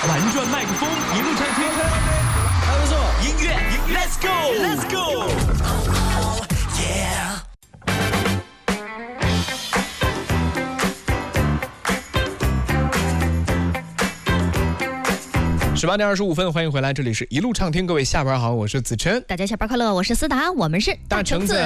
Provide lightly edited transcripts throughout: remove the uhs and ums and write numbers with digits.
玩转麦克风，一路畅听，还不错。音乐 ，Let's go，Let's go。Yeah。18:25，欢迎回来，这里是一路畅听，各位下班好，我是子琛， 大家下班快乐，我是思达，我们是大橙子。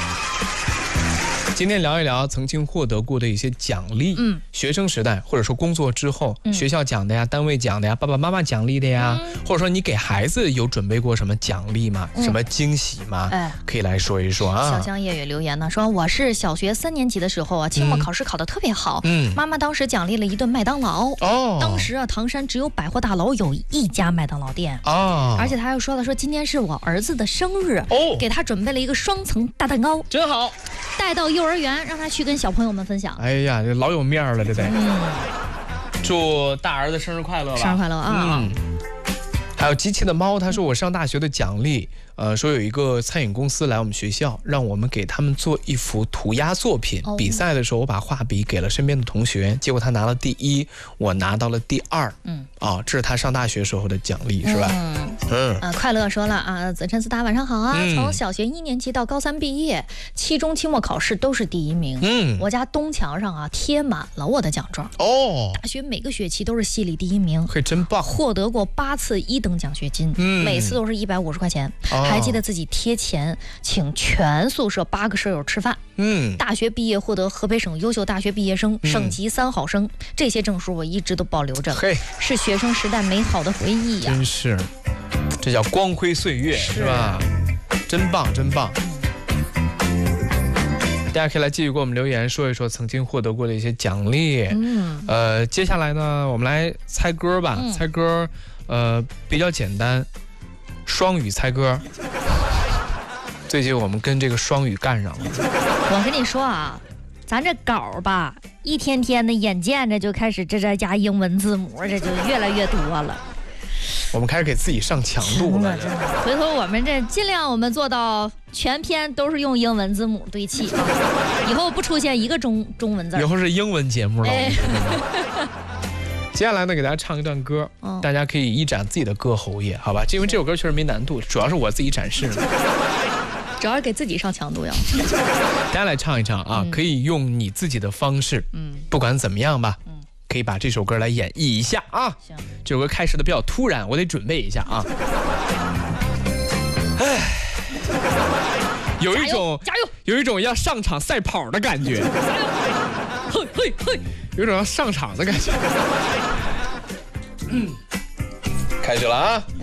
今天聊一聊曾经获得过的一些奖励，学生时代或者说工作之后，学校奖的呀，单位奖的呀，爸爸妈妈奖励的呀，或者说你给孩子有准备过什么奖励吗？什么惊喜吗？可以来说一说啊。 小香叶也留言呢，说我是小学3年级的时候啊，期末考试考得特别好，妈妈当时奖励了一顿麦当劳。当时啊，唐山只有百货大楼有一家麦当劳店而且他又说了，说今天是我儿子的生日，给他准备了一个双层大蛋糕， 真好。 带到幼儿园让他去跟小朋友们分享。 哎呀，这老有面了，这得。祝大儿子生日快乐吧！ 生日快乐啊！ 还有机器的猫，他说我上大学的奖励，说有一个餐饮公司来我们学校，让我们给他们做一幅涂鸦作品。比赛的时候，我把画笔给了身边的同学，结果他拿了第1，我拿到了第2。这是他上大学时候的奖励，是吧？ 快乐说了啊，子琛思达晚上好啊！从小学1年级到高3毕业，期中、期末考试都是第1名。我家东墙上啊贴满了我的奖状。大学每个学期都是系里第1名， 嘿，真棒！ 获得过8次1等奖学金，每次都是150块钱。还记得自己贴钱请全宿舍8个舍友吃饭。大学毕业获得河北省优秀大学毕业生、省级3好生，这些证书我一直都保留着，是学生时代美好的回忆呀。 真是，这叫光辉岁月，是吧？真棒，真棒。大家可以来继续给我们留言，说一说曾经获得过的一些奖励。接下来呢，我们来猜歌吧。猜歌，比较简单，双语猜歌。最近我们跟这个双语干上了。 我跟你说啊，咱这稿吧，一天天的，眼见着就开始这加英文字母，这就越来越多了。 我们开始给自己上强度了。 回头我们这尽量我们做到全篇都是用英文字母对齐啊，以后不出现一个中文字。 以后是英文节目了。接下来呢，给大家唱一段歌，大家可以一展自己的歌喉也，好吧？因为这首歌确实没难度，主要是我自己展示的。 主要是给自己上强度呀。 大家来唱一唱啊，可以用你自己的方式，不管怎么样吧，可以把这首歌来演绎一下啊。行，这首歌开始的比较突然，我得准备一下啊。有一种加油， 有一种要上场赛跑的感觉。 嘿嘿嘿， 有种要上场的感觉。开始了啊。